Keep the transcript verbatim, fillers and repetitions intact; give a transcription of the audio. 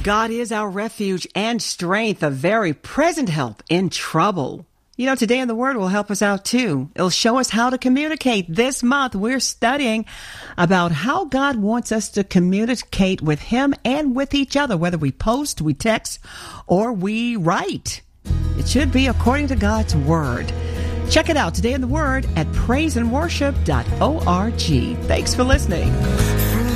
God is our refuge and strength, a very present help in trouble. You know, today in the Word will help us out too. It'll show us how to communicate. This month, we're studying about how God wants us to communicate with Him and with each other, whether we post, we text, or we write. It should be according to God's Word. Check it out today in the Word at praise and worship dot org. Thanks for listening.